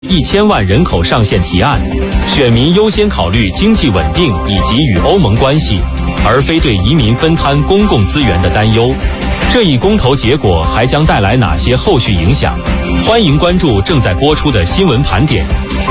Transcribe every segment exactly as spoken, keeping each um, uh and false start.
一千万人口上限提案，选民优先考虑经济稳定以及与欧盟关系，而非对移民分摊公共资源的担忧。这一公投结果还将带来哪些后续影响？欢迎关注正在播出的新闻盘点。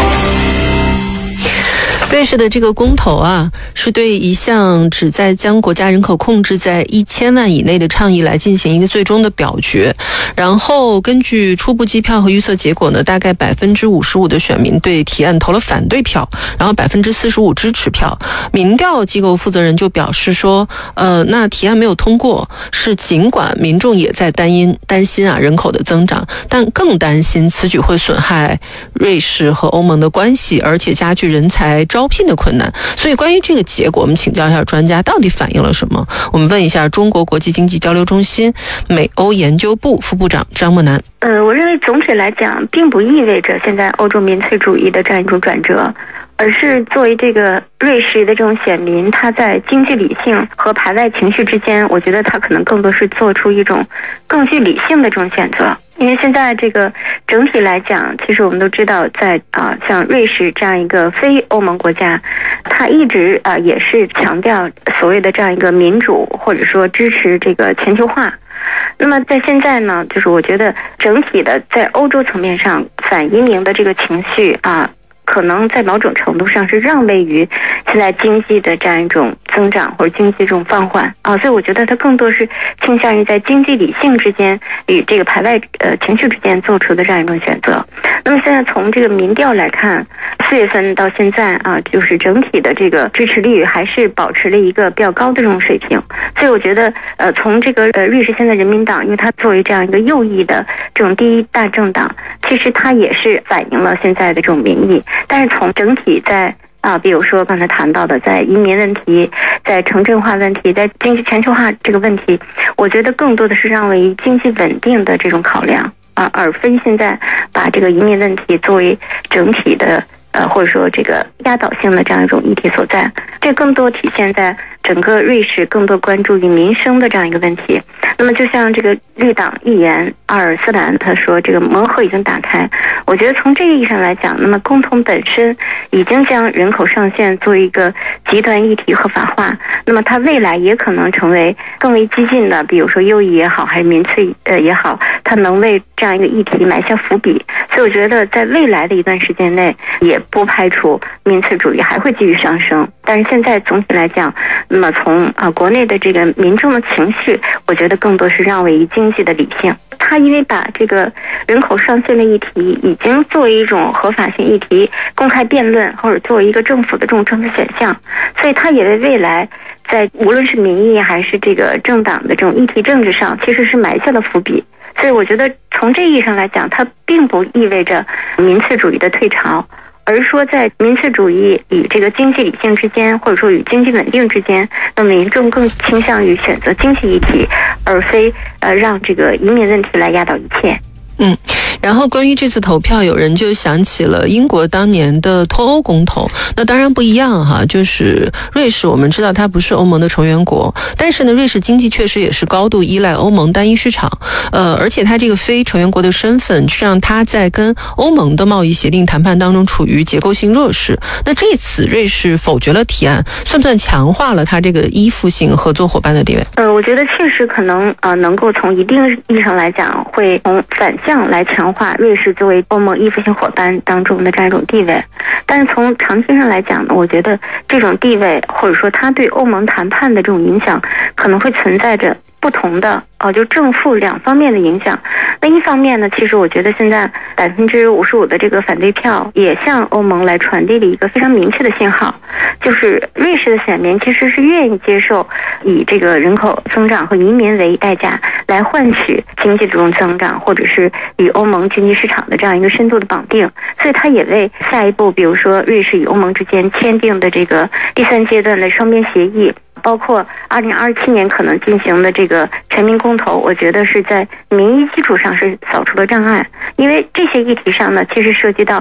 瑞士的这个公投啊，是对一项旨在将国家人口控制在一千万以内的倡议来进行一个最终的表决。然后根据初步计票和预测结果呢，大概百分之五十五的选民对提案投了反对票，然后百分之四十五支持票。民调机构负责人就表示说，呃，那提案没有通过，是尽管民众也在担心担心啊人口的增长，但更担心此举会损害瑞士和欧盟的关系，而且加剧人才招聘的困难。所以关于这个结果，我们请教一下专家，到底反映了什么？我们问一下中国国际经济交流中心美欧研究部副部长张默南。 呃，我认为总体来讲，并不意味着现在欧洲民粹主义的这样一种转折，而是作为这个瑞士的这种选民，他在经济理性和排外情绪之间，我觉得他可能更多是做出一种更具理性的这种选择。因为现在这个整体来讲，其实我们都知道在，在啊像瑞士这样一个非欧盟国家，它一直啊也是强调所谓的这样一个民主，或者说支持这个全球化。那么在现在呢，就是我觉得整体的在欧洲层面上反移民的这个情绪啊，可能在某种程度上是让位于现在经济的这样一种增长或者经济这种放缓啊，所以我觉得它更多是倾向于在经济理性之间与这个排外呃情绪之间做出的这样一种选择。那么现在从这个民调来看，四月份到现在啊，就是整体的这个支持率还是保持了一个比较高的这种水平。所以我觉得呃从这个呃瑞士现在人民党，因为它作为这样一个右翼的这种第一大政党，其实它也是反映了现在的这种民意。但是从整体在啊，比如说刚才谈到的，在移民问题、在城镇化问题、在经济全球化这个问题，我觉得更多的是让位于经济稳定的这种考量啊，而非现在把这个移民问题作为整体的呃或者说这个压倒性的这样一种议题所在。这更多体现在整个瑞士更多关注于民生的这样一个问题。那么就像这个绿党议员阿尔斯兰他说，这个盲盒已经打开。我觉得从这个意义上来讲，那么公投本身已经将人口上限作为一个极端议题合法化，那么它未来也可能成为更为激进的，比如说右翼也好，还是民粹呃也好，它能为这样一个议题埋下伏笔。所以我觉得在未来的一段时间内，也不排除民粹主义还会继续上升。但是现在总体来讲，那么从啊国内的这个民众的情绪，我觉得更多是让位于经济的理性。他因为把这个人口上限的议题已经作为一种合法性议题公开辩论，或者作为一个政府的这种政策选项，所以他也为未来在无论是民意还是这个政党的这种议题政治上，其实是埋下了伏笔。所以我觉得从这意义上来讲，它并不意味着民粹主义的退潮，而是说在民粹主义与这个经济理性之间，或者说与经济稳定之间，那么民众更倾向于选择经济议题，而非呃让这个移民问题来压倒一切。 嗯，然后关于这次投票，有人就想起了英国当年的脱欧公投。那当然不一样哈，就是瑞士我们知道它不是欧盟的成员国，但是呢，瑞士经济确实也是高度依赖欧盟单一市场，呃，而且它这个非成员国的身份，是让它在跟欧盟的贸易协定谈判当中处于结构性弱势。那这次瑞士否决了提案，算不算强化了它这个依附性合作伙伴的地位？ 呃，我觉得确实可能呃能够从一定意义上来讲，会从反向来强化瑞士作为欧盟依附性伙伴当中的这样一种地位。但是从长期上来讲呢，我觉得这种地位或者说它对欧盟谈判的这种影响，可能会存在着不同的哦，就正负两方面的影响。那一方面呢，其实我觉得现在百分之五十五的这个反对票也向欧盟来传递了一个非常明确的信号，就是瑞士的选民其实是愿意接受以这个人口增长和移民为代价来换取经济的这种增长，或者是与欧盟经济市场的这样一个深度的绑定。所以它也为下一步，比如说瑞士与欧盟之间签订的这个第三阶段的双边协议，包括二零二七年可能进行的这个全民公投，我觉得是在民意基础上是扫除了障碍。因为这些议题上呢，其实涉及到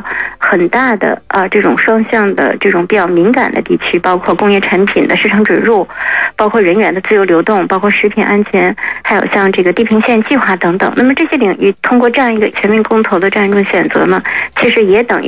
很大的啊、呃、这种双向的这种比较敏感的地区，包括工业产品的市场准入，包括人员的自由流动，包括食品安全，还有像这个地平线计划等等。那么这些领域通过这样一个全民公投的这样一种选择呢，其实也等于